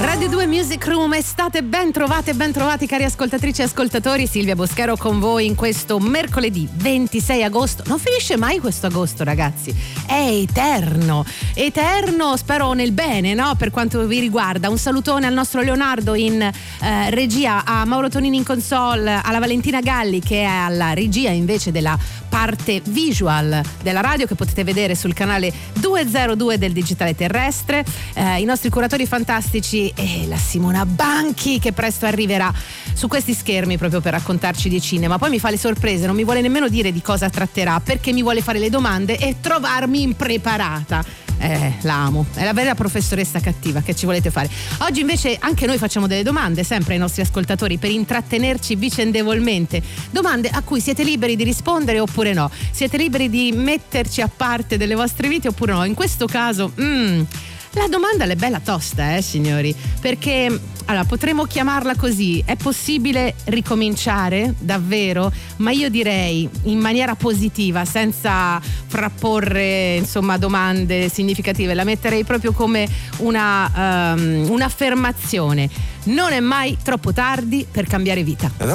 Radio 2 Music Room, estate ben trovati cari ascoltatrici e ascoltatori. Silvia Boschero con voi in questo mercoledì 26 agosto. Non finisce mai questo agosto, ragazzi, è eterno, spero nel bene, no? Per quanto vi riguarda, un salutone al nostro Leonardo in regia, a Mauro Tonini in console, alla Valentina Galli che è alla regia invece della parte visual della radio, che potete vedere sul canale 202 del digitale terrestre, i nostri curatori fantastici e la Simona Banchi che presto arriverà su questi schermi proprio per raccontarci di cinema. Poi mi fa le sorprese, non mi vuole nemmeno dire di cosa tratterà, perché mi vuole fare le domande e trovarmi impreparata. L'amo, è la vera professoressa cattiva. Che ci volete fare? Oggi invece anche noi facciamo delle domande sempre ai nostri ascoltatori per intrattenerci vicendevolmente, domande a cui siete liberi di rispondere oppure no, siete liberi di metterci a parte delle vostre vite oppure no. In questo caso la domanda è bella tosta, signori, perché allora potremmo chiamarla così: è possibile ricominciare davvero? Ma io direi in maniera positiva, senza frapporre insomma domande significative, la metterei proprio come un'affermazione: non è mai troppo tardi per cambiare vita.